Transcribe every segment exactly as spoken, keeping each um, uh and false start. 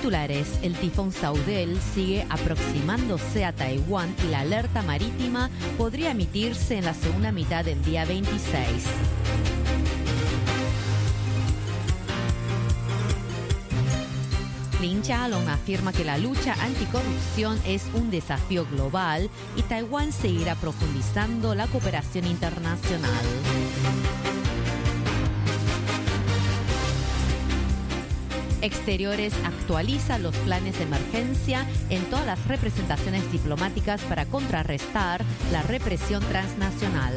Titulares: el tifón Saudel sigue aproximándose a Taiwán y la alerta marítima podría emitirse en la segunda mitad del día veintiséis. Lin Jialong afirma que la lucha anticorrupción es un desafío global y Taiwán seguirá profundizando la cooperación internacional. Exteriores actualiza los planes de emergencia en todas las representaciones diplomáticas para contrarrestar la represión transnacional.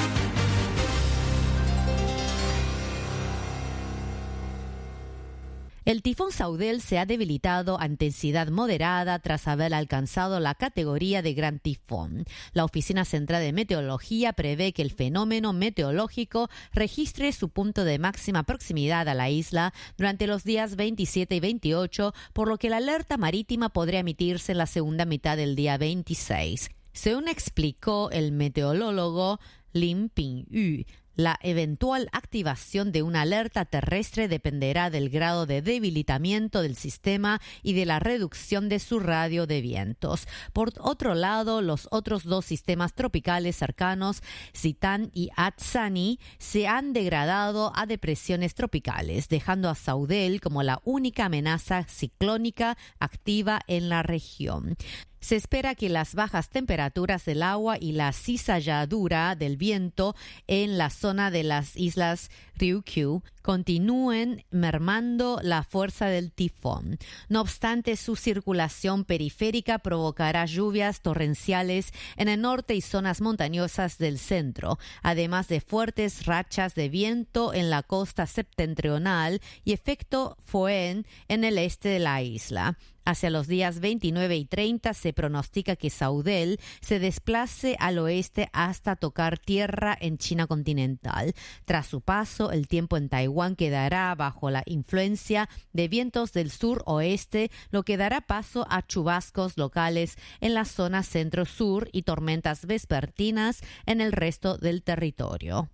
El tifón Saudel se ha debilitado a intensidad moderada tras haber alcanzado la categoría de gran tifón. La Oficina Central de Meteorología prevé que el fenómeno meteorológico registre su punto de máxima proximidad a la isla durante los días veintisiete y veintiocho, por lo que la alerta marítima podría emitirse en la segunda mitad del día veintiséis. Según explicó el meteorólogo Lin Pingyu, la eventual activación de una alerta terrestre dependerá del grado de debilitamiento del sistema y de la reducción de su radio de vientos. Por otro lado, los otros dos sistemas tropicales cercanos, Sitan y Atsani, se han degradado a depresiones tropicales, dejando a Saudel como la única amenaza ciclónica activa en la región. Se espera que las bajas temperaturas del agua y la cizalladura del viento en la zona de las islas Ryukyu continúen mermando la fuerza del tifón. No obstante, su circulación periférica provocará lluvias torrenciales en el norte y zonas montañosas del centro, además de fuertes rachas de viento en la costa septentrional y efecto foehn en el este de la isla. Hacia los días veintinueve y treinta se pronostica que Saudel se desplace al oeste hasta tocar tierra en China continental. Tras su paso, el tiempo en Taiwán quedará bajo la influencia de vientos del sur-oeste, lo que dará paso a chubascos locales en la zona centro-sur y tormentas vespertinas en el resto del territorio.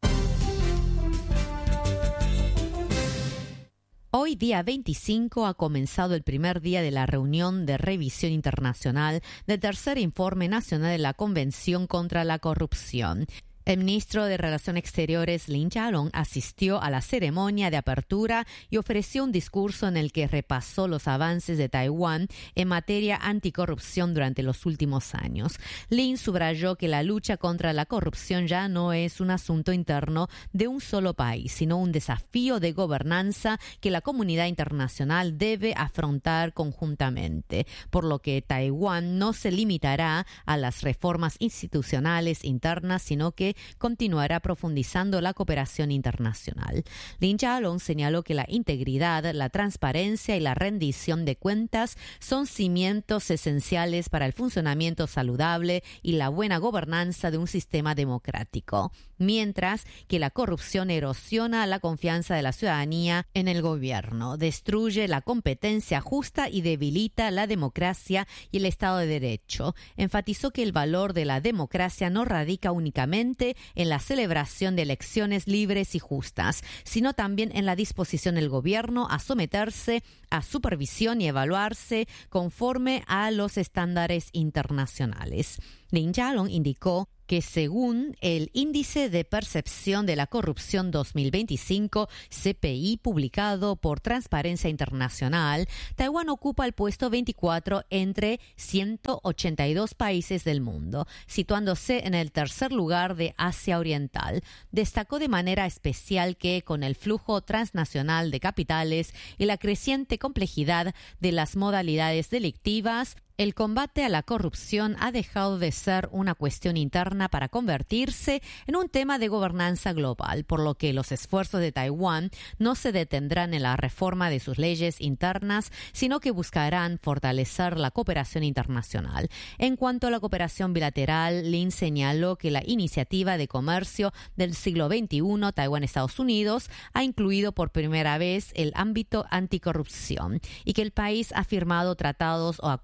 Hoy, día veinticinco, ha comenzado el primer día de la reunión de revisión internacional del tercer informe nacional de la Convención contra la Corrupción. El ministro de Relaciones Exteriores, Lin Jialong, asistió a la ceremonia de apertura y ofreció un discurso en el que repasó los avances de Taiwán en materia anticorrupción durante los últimos años. Lin subrayó que la lucha contra la corrupción ya no es un asunto interno de un solo país, sino un desafío de gobernanza que la comunidad internacional debe afrontar conjuntamente, por lo que Taiwán no se limitará a las reformas institucionales internas, sino que continuará profundizando la cooperación internacional. Lin Jialong señaló que la integridad, la transparencia y la rendición de cuentas son cimientos esenciales para el funcionamiento saludable y la buena gobernanza de un sistema democrático, mientras que la corrupción erosiona la confianza de la ciudadanía en el gobierno, destruye la competencia justa y debilita la democracia y el Estado de Derecho. Enfatizó que el valor de la democracia no radica únicamente en la celebración de elecciones libres y justas, sino también en la disposición del gobierno a someterse a supervisión y evaluarse conforme a los estándares internacionales. Lin Jialong indicó que según el Índice de Percepción de la Corrupción dos mil veinticinco, C P I, publicado por Transparencia Internacional, Taiwán ocupa el puesto veinticuatro entre ciento ochenta y dos países del mundo, situándose en el tercer lugar de Asia Oriental. Destacó de manera especial que, con el flujo transnacional de capitales y la creciente complejidad de las modalidades delictivas, el combate a la corrupción ha dejado de ser una cuestión interna para convertirse en un tema de gobernanza global, por lo que los esfuerzos de Taiwán no se detendrán en la reforma de sus leyes internas, sino que buscarán fortalecer la cooperación internacional. En cuanto a la cooperación bilateral, Lin señaló que la iniciativa de comercio del siglo veintiuno Taiwán-Estados Unidos ha incluido por primera vez el ámbito anticorrupción y que el país ha firmado tratados o acuerdos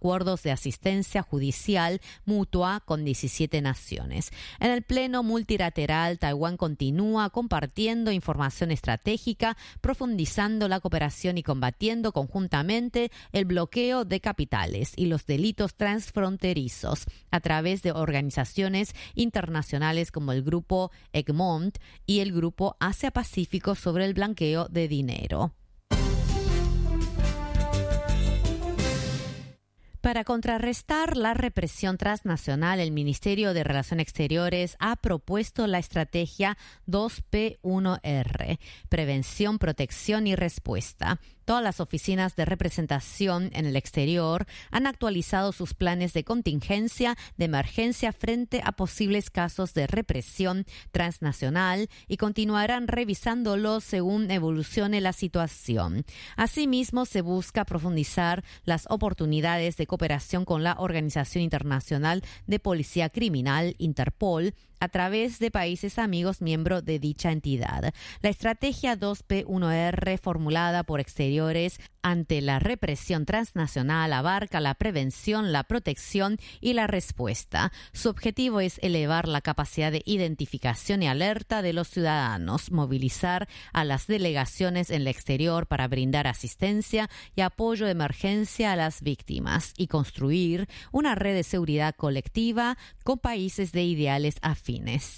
de asistencia judicial mutua con diecisiete naciones. En el pleno multilateral, Taiwán continúa compartiendo información estratégica, profundizando la cooperación y combatiendo conjuntamente el bloqueo de capitales y los delitos transfronterizos a través de organizaciones internacionales como el Grupo Egmont y el Grupo Asia-Pacífico sobre el blanqueo de dinero. Para contrarrestar la represión transnacional, el Ministerio de Relaciones Exteriores ha propuesto la estrategia dos P uno R, Prevención, Protección y Respuesta. Todas las oficinas de representación en el exterior han actualizado sus planes de contingencia de emergencia frente a posibles casos de represión transnacional y continuarán revisándolos según evolucione la situación. Asimismo, se busca profundizar las oportunidades de cooperación con la Organización Internacional de Policía Criminal, Interpol, a través de países amigos miembros de dicha entidad. La estrategia dos P uno R formulada por Exteriores ante la represión transnacional abarca la prevención, la protección y la respuesta. Su objetivo es elevar la capacidad de identificación y alerta de los ciudadanos, movilizar a las delegaciones en el exterior para brindar asistencia y apoyo de emergencia a las víctimas y construir una red de seguridad colectiva con países de ideales afines.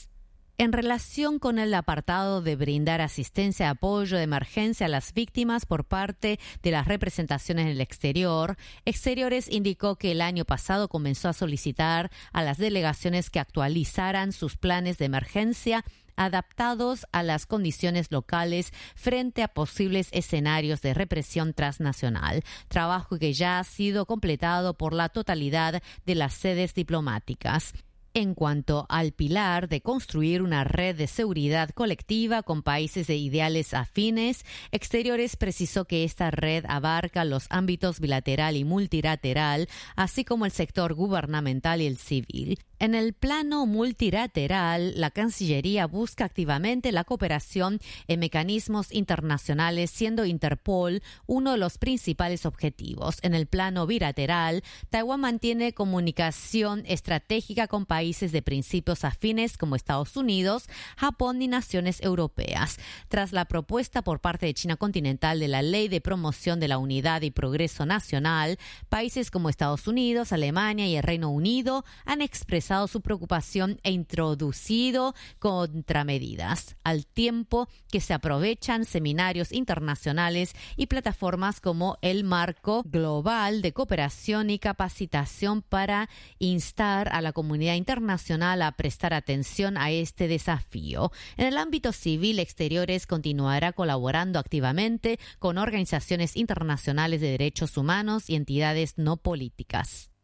En relación con el apartado de brindar asistencia y apoyo de emergencia a las víctimas por parte de las representaciones en el exterior, Exteriores indicó que el año pasado comenzó a solicitar a las delegaciones que actualizaran sus planes de emergencia adaptados a las condiciones locales frente a posibles escenarios de represión transnacional, trabajo que ya ha sido completado por la totalidad de las sedes diplomáticas. En cuanto al pilar de construir una red de seguridad colectiva con países de ideales afines, Exteriores precisó que esta red abarca los ámbitos bilateral y multilateral, así como el sector gubernamental y el civil. En el plano multilateral, la Cancillería busca activamente la cooperación en mecanismos internacionales, siendo Interpol uno de los principales objetivos. En el plano bilateral, Taiwán mantiene comunicación estratégica con países de principios afines como Estados Unidos, Japón y naciones europeas. Tras la propuesta por parte de China continental de la Ley de Promoción de la Unidad y Progreso Nacional, países como Estados Unidos, Alemania y el Reino Unido han expresado su preocupación e introducido contramedidas, al tiempo que se aprovechan seminarios internacionales y plataformas como el Marco Global de Cooperación y Capacitación para instar a la comunidad internacional a prestar atención a este desafío. En el ámbito civil, Exteriores continuará colaborando activamente con organizaciones internacionales de derechos humanos y entidades no políticas.